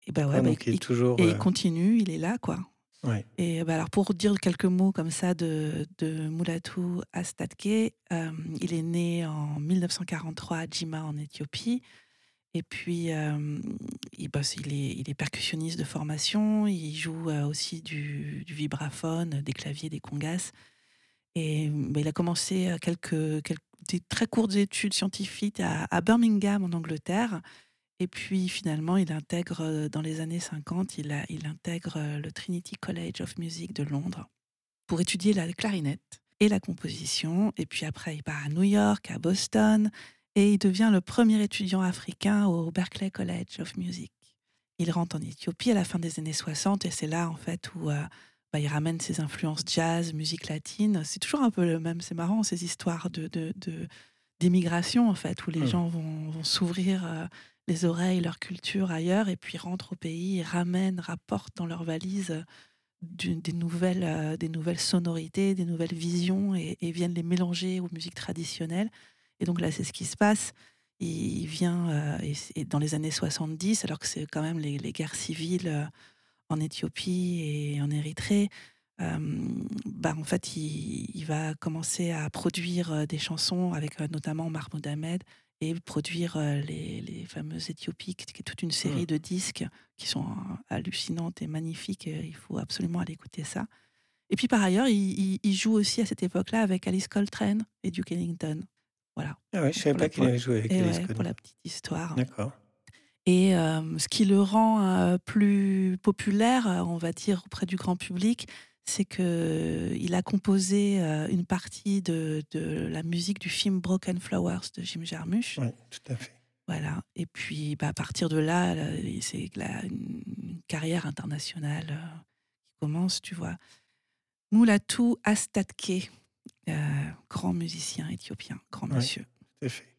Et bah ouais, Ah, donc il est toujours. il continue, il est là, quoi. Ouais. Et bah alors pour dire quelques mots comme ça de Mulatu Astatke, il est né en 1943 à Jimma en Éthiopie. Et puis il est percussionniste de formation, il joue aussi du vibraphone, des claviers, des congas. Et bah, il a commencé des très courtes études scientifiques à Birmingham en Angleterre. Et puis finalement, il intègre, dans les années 50, il intègre le Trinity College of Music de Londres pour étudier la clarinette et la composition. Et puis après, il part à New York, à Boston, et il devient le premier étudiant africain au Berklee College of Music. Il rentre en Éthiopie à la fin des années 60, et c'est là en fait où bah, il ramène ses influences jazz, musique latine. C'est toujours un peu le même, c'est marrant ces histoires d'émigration en fait, où les Mmh. gens vont s'ouvrir les oreilles, leur culture ailleurs, et puis rentrent au pays, et rapportent dans leurs valises des nouvelles sonorités, des nouvelles visions, et viennent les mélanger aux musiques traditionnelles. Et donc là, c'est ce qui se passe. Il vient, et dans les années 70, alors que c'est quand même les guerres civiles en Éthiopie et en Érythrée, bah en fait, il va commencer à produire des chansons avec notamment Mahmoud Ahmed, et produire les fameuses Éthiopiques, qui est toute une Mmh. série de disques qui sont hallucinantes et magnifiques. Il faut absolument aller écouter ça. Et puis par ailleurs, il joue aussi à cette époque-là avec Alice Coltrane et Duke Ellington. Voilà. Ah ouais, je savais pas qu'il avait joué avec Et Ellis ouais, pour Cotton. la petite histoire. D'accord. Et ce qui le rend plus populaire, on va dire, auprès du grand public, c'est que il a composé une partie de la musique du film Broken Flowers de Jim Jarmusch. Oui, tout à fait. Voilà. Et puis, bah, à partir de là, c'est une carrière internationale qui commence, tu vois. Mulatu Astatke, grand musicien éthiopien, grand Oui, monsieur. tout à fait.